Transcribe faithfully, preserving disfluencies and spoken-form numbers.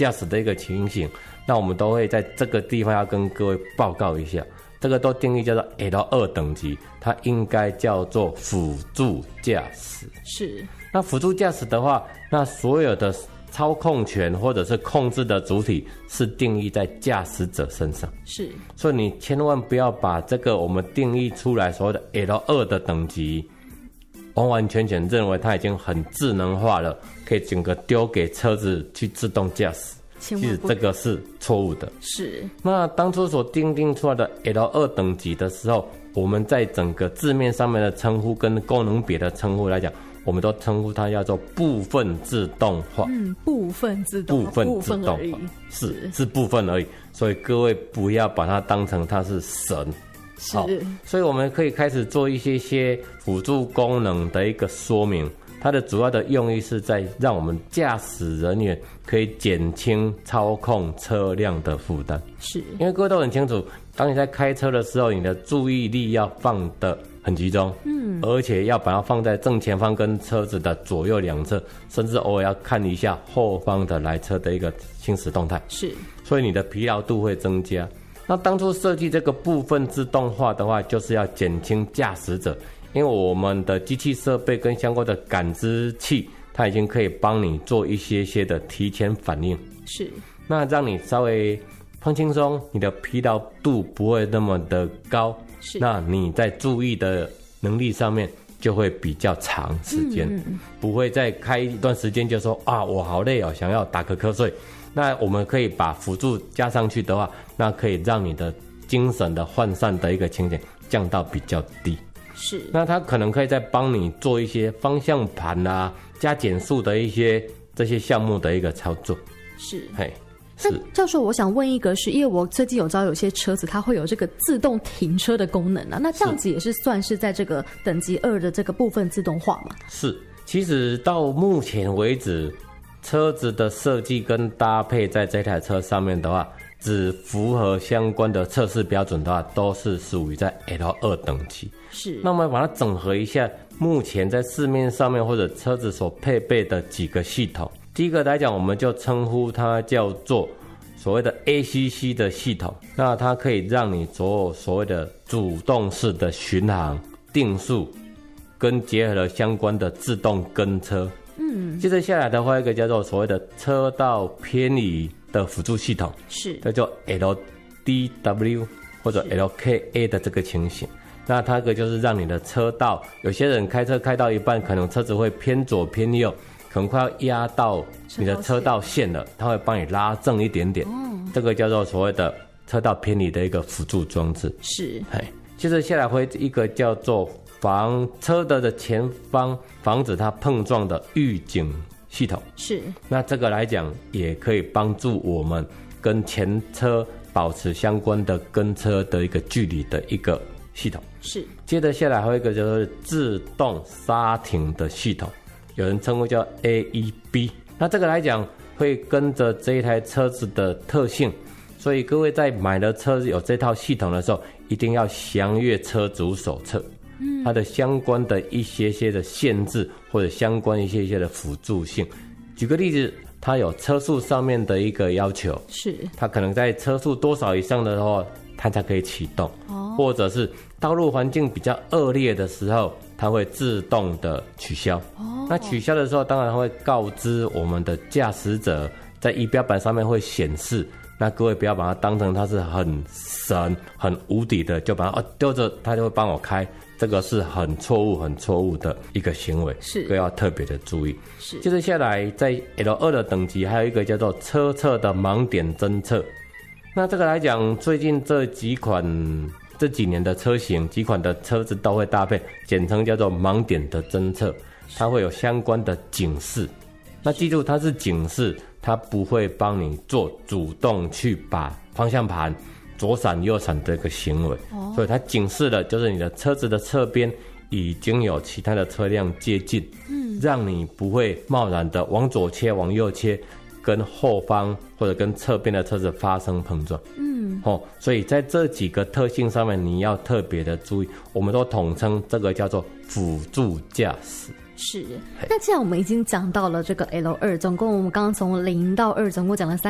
驾驶的一个情形，那我们都会在这个地方要跟各位报告一下，这个都定义叫做 L 二 等级，它应该叫做辅助驾驶。 是。 那辅助驾驶的话，那所有的操控权或者是控制的主体是定义在驾驶者身上。 是。所以你千万不要把这个我们定义出来所谓的 L 二 的等级，完完全全认为它已经很智能化了，可以整个丢给车子去自动驾驶。其实这个是错误的。 是。 那当初所定定出来的 L 二 等级的时候，我们在整个字面上面的称呼跟功能别的称呼来讲，我们都称呼它叫做部分自动化。 嗯，部分自动化， 部分自动化，是是部分而已。所以各位不要把它当成它是神。 是。 所以我们可以开始做一些些辅助功能的一个说明。它的主要的用意是在让我们驾驶人员可以减轻操控车辆的负担。 是。 因为各位都很清楚，当你在开车的时候，你的注意力要放得很集中，嗯，而且要把它放在正前方跟车子的左右两侧，甚至偶尔要看一下后方的来车的一个行驶动态。 是。 所以你的疲劳度会增加。那当初设计这个部分自动化的话，就是要减轻驾驶者。因为我们的机器设备跟相关的感知器，它已经可以帮你做一些些的提前反应。 是。 那让你稍微放轻松，你的疲劳度不会那么的高。 是。那你在注意的能力上面就会比较长时间，嗯嗯，不会再开一段时间就说啊我好累哦，想要打个瞌睡。那我们可以把辅助加上去的话，那可以让你的精神的涣散的一个情形降到比较低。 是。 那它可能可以再帮你做一些方向盘啊、加减速的一些这些项目的一个操作。 是。 嘿。 那教授，我想问一个是，因为我最近有知道有些车子它会有这个自动停车的功能啊，那这样子也是算是在这个等级二的这个部分自动化吗？ 是。其实到目前为止，车子的设计跟搭配在这台车上面的话，只符合相关的测试标准的话，都是属于在 L 二 等级。 是。 那我们把它整合一下，目前在市面上面或者车子所配备的几个系统。第一个来讲，我们就称呼它叫做所谓的 A C C 的系统。那它可以让你做所谓的主动式的巡航、定速，跟结合了相关的自动跟车。嗯。接着下来的话，一个叫做所谓的车道偏移的辅助系统， 是叫做 L D W 或者 L K A 的这个情形。那它这个就是让你的车道，有些人开车开到一半，可能车子会偏左偏右，可能快要压到你的车道线了，它会帮你拉正一点点。哦。这个叫做所谓的车道偏离的一个辅助装置。 是。 接着下来会一个叫做防车的的前方防止它碰撞的预警系统。 是。 那这个来讲也可以帮助我们跟前车保持相关的跟车的一个距离的一个系统。 是。 接着下来还有一个就是自动刹停的系统，有人称呼叫 A E B。 那这个来讲会跟着这一台车子的特性，所以各位在买了车子有这套系统的时候，一定要详阅车主手册。嗯。它的相关的一些些的限制或者相关一些些的辅助性。举个例子，它有车速上面的一个要求， 是它可能在车速多少以上的时候它才可以启动。哦。或者是道路环境比较恶劣的时候，它会自动的取消。哦。那取消的时候当然会告知我们的驾驶者，在仪表板上面会显示。那各位不要把它当成它是很神很无敌的，就把它丢着它就会帮我开，这个是很错误很错误的一个行为， 是各位要特别的注意。 是。接着下来在 L 二 的等级还有一个叫做车侧的盲点侦测。那这个来讲，最近这几款这几年的车型几款的车子都会搭配，简称叫做盲点的侦测，它会有相关的警示。那记住它是警示，它不会帮你做主动去把方向盘左闪右闪的一个行为。哦。所以它警示的就是你的车子的侧边已经有其他的车辆接近，嗯，让你不会贸然的往左切往右切，跟后方或者跟侧边的车子发生碰撞。嗯。哦，所以在这几个特性上面你要特别的注意，我们都统称这个叫做辅助驾驶。 是。那既然我们已经讲到了这个 L 二，总共我们刚刚从零到二总共讲了三